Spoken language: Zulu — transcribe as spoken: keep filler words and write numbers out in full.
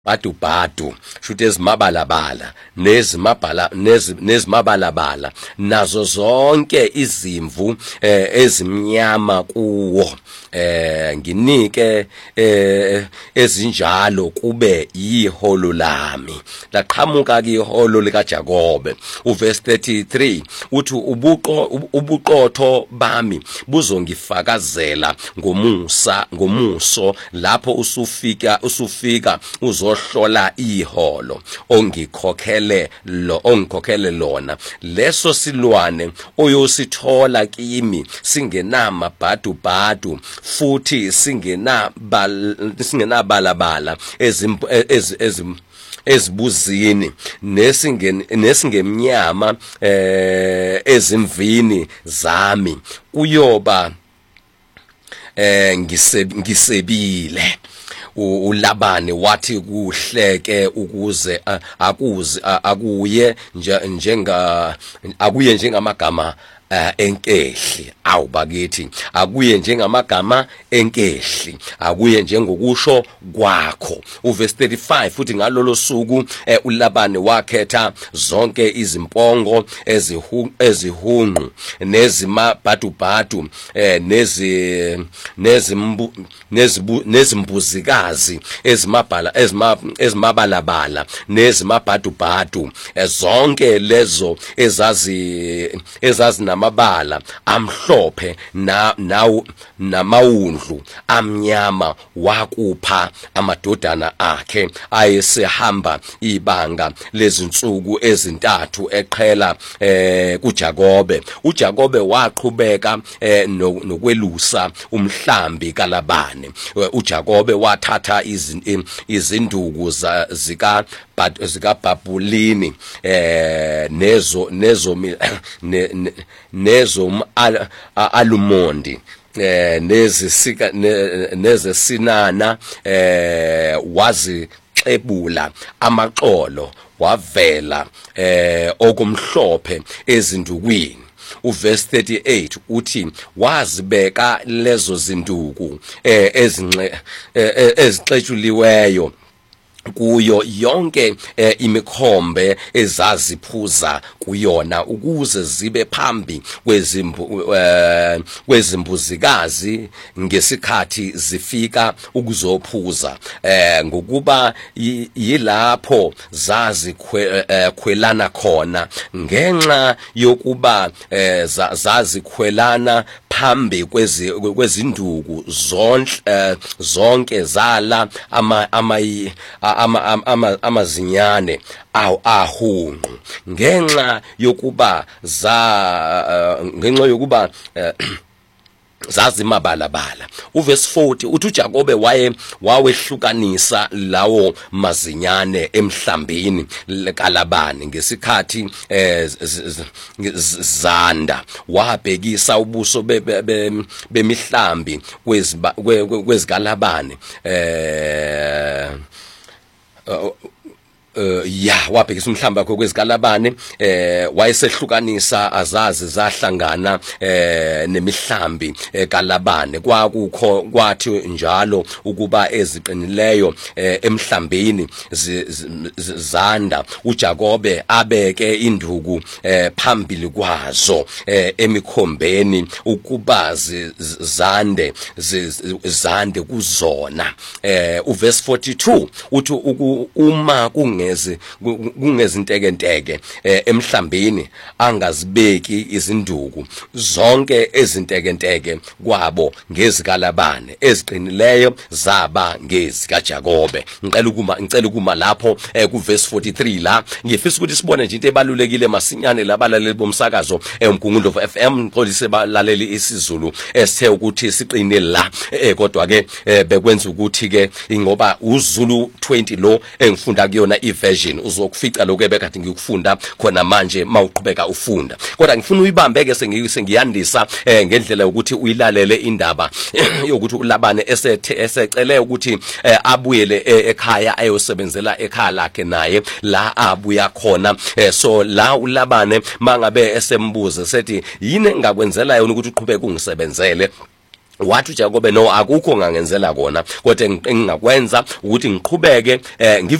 badu badu shute ezimabalabala nezimabhala nezimabalabala nazo zonke izimvu eh, ezimnyama kuwo eh nginike eh ezinjalo kube yiholo lami laqhamuka ke iholo lika Jakobe uverse thirty-three uthi ubuqo ubuqotho bami buzongifakazela ngomusa ngomuso lapho usufika usufika uzohlola iholo ongikhokhele lo ongikhokhele lona leso silwane oyosithola kimi singenama bhadu bhadu futhi singena singena balabala ezim ezim ezibuzini nesingen nesingemnyama eh ezimvini zami kuyoba eh ngisebile uLabani wathi kuhleke ukuze akuze akuye njenga akuye njengamagama Uh, enkehli awubakithi akuye njengamagama enkehli akuye njengokusho kwakho uverse thirty-five futhi ngalolo suku eh, uLabani wakhetha zonke izimpongo ezihu ezihunqu nezimabhadubhadu eh, nezi nezimbu nezibu nezimbuzikazi ezimabhala ezima ezimabalabala nezimabhadubhadu eh, zonke lezo ezazi ezazi amabala amhlophe na nawo namawundlu amnyama wakupha amadodana akhe ayesehamba ibanga lezinsuku ezintathu eqhela eh kuJakobe uJakobe waqhubeka eh, nokwelusa umhlambi kaLabani uJakobe wathatha izinduku zika zika Babulini eh nezo nezo ne, nezo al, alumondi eh nezisika nezesinana eh wazixebula amaxolo wavela eh okumhlophe ezindukwini uverse thirty-eight uthi wazibeka lezo zinduku eh ezinxe ezixetshuliweyo kuyo yonke eh, imikhombe ezaziphuza kuyona ukuze zibe phambi kwezimbu eh, kwezimbuzikazi ngesikhathi zifika ukuzophuza eh, ngokuba yilapho zazi khwelana khona ngenxa yokuba eh, zazi khwelana phambi kwezi kwezinduku zonke uh, zonke zala ama ama ama ama amazinyane aw ahunqu ngenxa yokuba za uh, ngenxa yokuba uh, zazimabalabala uverse forty uthi uJakobe waye wawehlukanisa lawo mazinyane emhlambini kaLabani ngesikhathi eh, zanda wabhekisa ubuso bemihlambi kwezikaLabani eh Uh, ya wabhekisa umhlamba wakhe kwezikaLabani eh wayesehlukanisa azazi zahlangana eh nemihlambi eh, kaLabani kwakukho kwathi njalo ukuba eziqinileyo eh, emhlambini zanda uJakobe abeke induku eh, phambili kwazo eh, emikhombeni ukuba zande zande kuzona eh uverse forty-two uthi uma kunge ngezi kungezintekenteke eh, emhlambini angazibeki izinduku zonke ezintekenteke kwabo ngezikaLabani eziqinileyo zaba ngezikaJakobe ngicela ukuma ngicela ukuma lapho eh, ku verse forty-three la ngifisa ukuthi sibone nje into ebalulekile masinyane labalaleli bomsakazo eMgungundlovu F M xolise balaleli isiZulu esithe ukuthi siqine la eh, kodwa ke eh, bekwenza ukuthi ke ngoba uZulu twenty lo engifunda kuyona version uzokufica lokho ebekade ngikufunda khona manje mawuqhubeka ufunda kodwa ngifuna uyibambeke sengiyandisa eh, ngendlela ukuthi uyilalele indaba yokuthi uLabani esethe esecele ukuthi eh, abuyele eh, ekhaya ayosebenzela ekhaya lakhe naye la abuya khona eh, so la uLabani mangabe esembuza sethi yini engakwenzela yona ukuthi uqhubeke ungisebenzele wathi uJakobe no akukho ngangenzela kona kodwa engingakwenza ukuthi ngiqhubeke eh